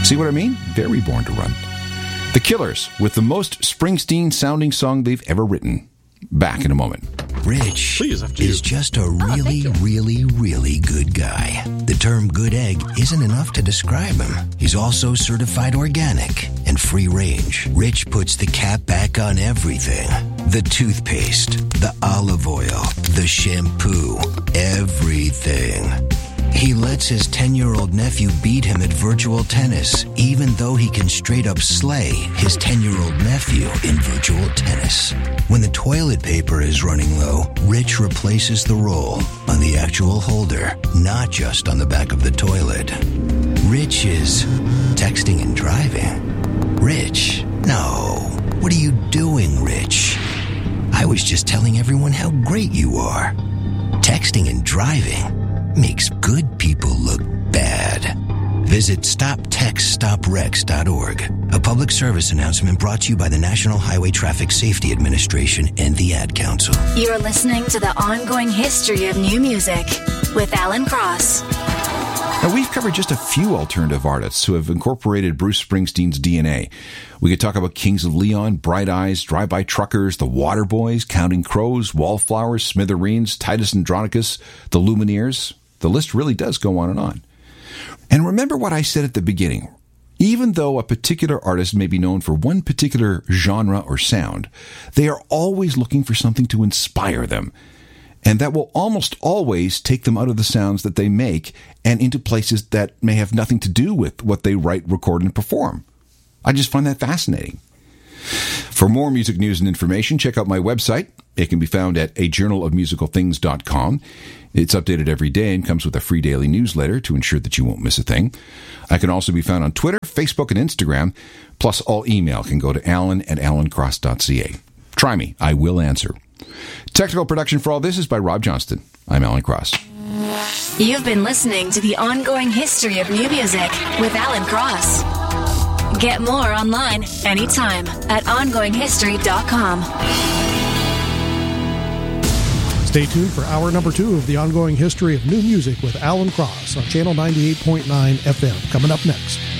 See what I mean? Very Born to Run. The Killers, with the most Springsteen-sounding song they've ever written. Back in a moment. Rich is just a really good guy. The term good egg isn't enough to describe him. He's also certified organic and free range. Rich puts the cap back on everything. The toothpaste, the olive oil, the shampoo, everything. He lets his 10-year-old nephew beat him at virtual tennis, even though he can straight up slay his 10-year-old nephew in virtual tennis. When the toilet paper is running low, Rich replaces the roll on the actual holder, not just on the back of the toilet. Rich is texting and driving. Rich? No. What are you doing, Rich? I was just telling everyone how great you are. Texting and driving makes good people look bad. Visit StopTextStopWrecks.org. A public service announcement brought to you by the National Highway Traffic Safety Administration and the Ad Council. You're listening to The Ongoing History of New Music with Alan Cross. Now, we've covered just a few alternative artists who have incorporated Bruce Springsteen's DNA. We could talk about Kings of Leon, Bright Eyes, Drive-By Truckers, the Waterboys, Counting Crows, Wallflowers, Smithereens, Titus Andronicus, the Lumineers. The list really does go on and on. And remember what I said at the beginning. Even though a particular artist may be known for one particular genre or sound, they are always looking for something to inspire them. And that will almost always take them out of the sounds that they make and into places that may have nothing to do with what they write, record, and perform. I just find that fascinating. For more music news and information, check out my website. It can be found at ajournalofmusicalthings.com. It's updated every day and comes with a free daily newsletter to ensure that you won't miss a thing. I can also be found on Twitter, Facebook, and Instagram. Plus, all email can go to alan@alancross.ca. Try me. I will answer. Technical production for all this is by Rob Johnston. I'm Alan Cross. You've been listening to The Ongoing History of New Music with Alan Cross. Get more online anytime at ongoinghistory.com. Stay tuned for hour number 2 of The Ongoing History of New Music with Alan Cross on Channel 98.9 FM. Coming up next.